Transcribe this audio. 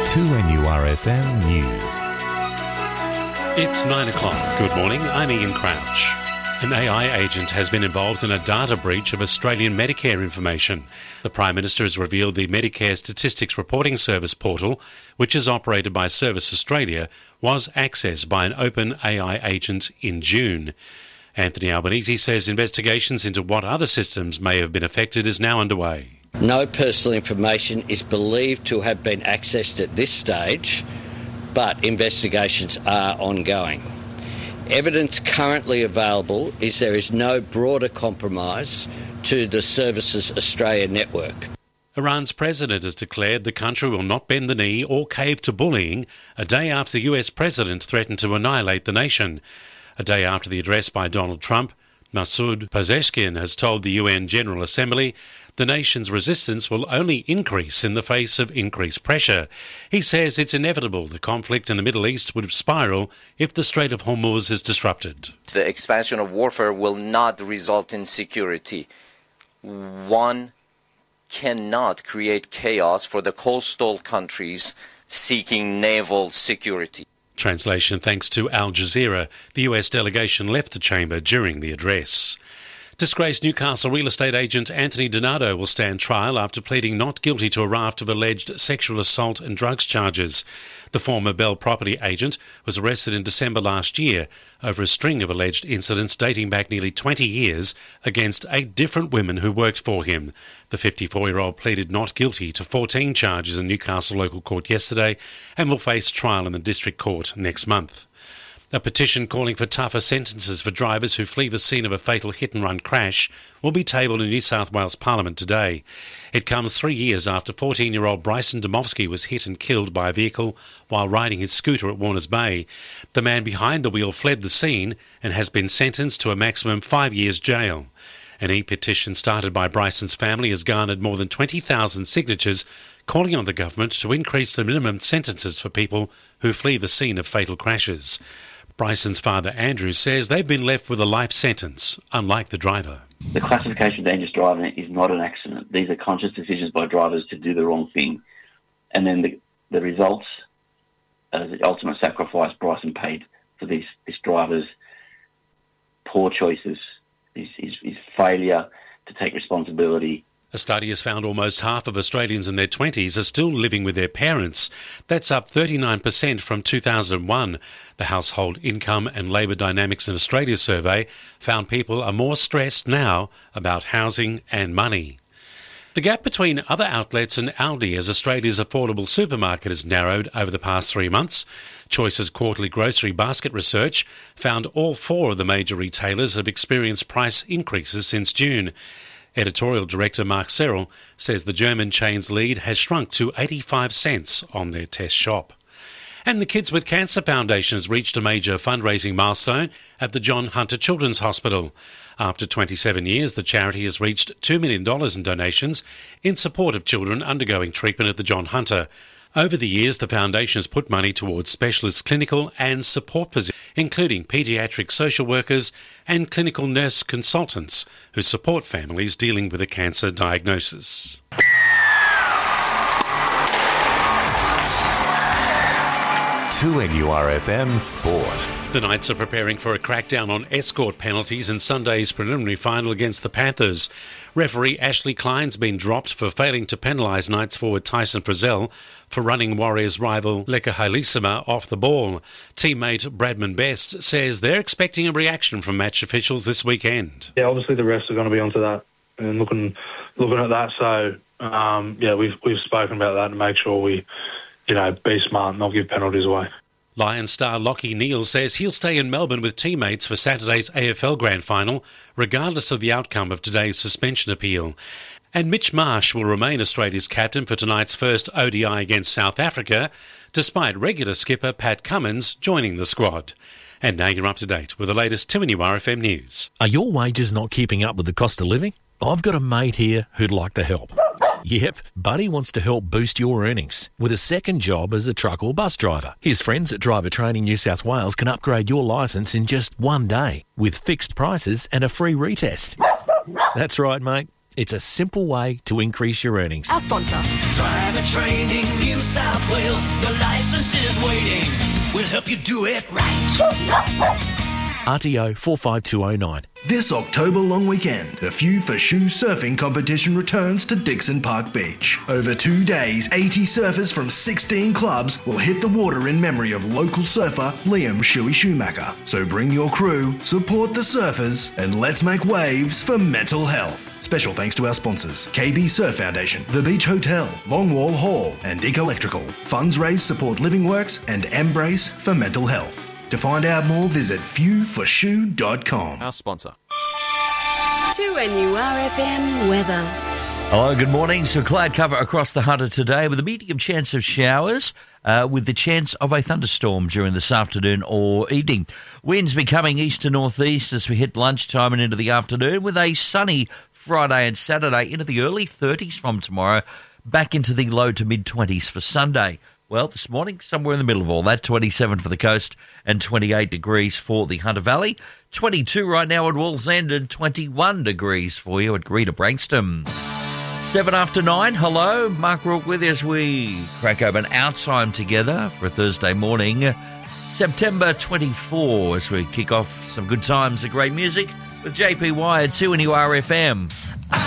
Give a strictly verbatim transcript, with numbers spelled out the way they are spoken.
two N U R F M News. It's nine o'clock. Good morning, I'm Ian Crouch. An A I agent has been involved in a data breach of Australian Medicare information. The Prime Minister has revealed the Medicare Statistics Reporting Service portal, which is operated by Service Australia, was accessed by an open A I agent in June. Anthony Albanese says investigations into what other systems may have been affected is now underway. No personal information is believed to have been accessed at this stage, but investigations are ongoing. Evidence currently available is there is no broader compromise to the Services Australia network. Iran's president has declared the country will not bend the knee or cave to bullying, a day after the U S president threatened to annihilate the nation. A day after the address by Donald Trump, Masoud Pezeshkian has told the U N General Assembly the nation's resistance will only increase in the face of increased pressure. He says it's inevitable the conflict in the Middle East would spiral if the Strait of Hormuz is disrupted. The expansion of warfare will not result in security. One cannot create chaos for the coastal countries seeking naval security. Translation thanks to Al Jazeera. The U S delegation left the chamber during the address. Disgraced Newcastle real estate agent Anthony Donato will stand trial after pleading not guilty to a raft of alleged sexual assault and drugs charges. The former Bell property agent was arrested in December last year over a string of alleged incidents dating back nearly twenty years against eight different women who worked for him. The fifty-four-year-old pleaded not guilty to fourteen charges in Newcastle local court yesterday and will face trial in the district court next month. A petition calling for tougher sentences for drivers who flee the scene of a fatal hit-and-run crash will be tabled in New South Wales Parliament today. It comes three years after fourteen-year-old Bryson Domofsky was hit and killed by a vehicle while riding his scooter at Warners Bay. The man behind the wheel fled the scene and has been sentenced to a maximum five years jail. An e-petition started by Bryson's family has garnered more than twenty thousand signatures calling on the government to increase the minimum sentences for people who flee the scene of fatal crashes. Bryson's father, Andrew, says they've been left with a life sentence, unlike the driver. The classification of dangerous driving is not an accident. These are conscious decisions by drivers to do the wrong thing. And then the, the results, as the ultimate sacrifice Bryson paid for these, this driver's poor choices, his, his, his failure to take responsibility. A study has found almost half of Australians in their twenties are still living with their parents. That's up thirty-nine percent from two thousand one. The Household Income and Labour Dynamics in Australia survey found people are more stressed now about housing and money. The gap between other outlets and Aldi as Australia's affordable supermarket has narrowed over the past three months. Choice's quarterly grocery basket research found all four of the major retailers have experienced price increases since June. Editorial Director Mark Serrell says the German chain's lead has shrunk to eighty-five cents on their test shop. And the Kids with Cancer Foundation has reached a major fundraising milestone at the John Hunter Children's Hospital. After twenty-seven years, the charity has reached two million dollars in donations in support of children undergoing treatment at the John Hunter. Over the years, the foundation has put money towards specialist clinical and support positions, including paediatric social workers and clinical nurse consultants who support families dealing with a cancer diagnosis. two N U R F M Sport. The Knights are preparing for a crackdown on escort penalties in Sunday's preliminary final against the Panthers. Referee Ashley Klein's been dropped for failing to penalise Knights forward Tyson Frizzell for running Warriors rival Leka Hailesima off the ball. Teammate Bradman Best says they're expecting a reaction from match officials this weekend. Yeah, obviously the refs are going to be onto that and looking looking at that. So, um, yeah, we've we've spoken about that to make sure we, you know, be smart and not give penalties away. Lion star Lachie Neale says he'll stay in Melbourne with teammates for Saturday's A F L Grand Final, regardless of the outcome of today's suspension appeal. And Mitch Marsh will remain Australia's captain for tonight's first O D I against South Africa, despite regular skipper Pat Cummins joining the squad. And now you're up to date with the latest two N U R F M news. Are your wages not keeping up with the cost of living? I've got a mate here who'd like to help. Yep, Buddy wants to help boost your earnings with a second job as a truck or bus driver. His friends at Driver Training New South Wales can upgrade your licence in just one day with fixed prices and a free retest. That's right, mate. It's a simple way to increase your earnings. Our sponsor. Driver Training New South Wales. Your license is waiting. We'll help you do it right. R T O four five two oh nine. This October long weekend, the Few for Shoe surfing competition returns to Dixon Park Beach. Over two days, eighty surfers from sixteen clubs will hit the water in memory of local surfer Liam Shuey Schumacher. So bring your crew, support the surfers, and let's make waves for mental health. Special thanks to our sponsors, K B Surf Foundation, The Beach Hotel, Longwall Hall, and Dick Electrical. Funds raised support Living Works and Embrace for mental health. To find out more, visit few for shoe dot com. Our sponsor. two N U R F M weather. Hello, good morning. So cloud cover across the Hunter today with a medium chance of showers uh, with the chance of a thunderstorm during this afternoon or evening. Winds becoming east to northeast as we hit lunchtime and into the afternoon with a sunny Friday and Saturday into the early thirties from tomorrow, back into the low to mid-twenties for Sunday. Well, this morning, somewhere in the middle of all that, twenty-seven for the coast and twenty-eight degrees for the Hunter Valley. twenty-two right now at Wallsend and twenty-one degrees for you at Greta Brankston. Seven after nine, hello, Mark Rourke with you as we crack open our time together for a Thursday morning. September twenty-fourth as we kick off some good times of great music with J P Y at two N U R F M.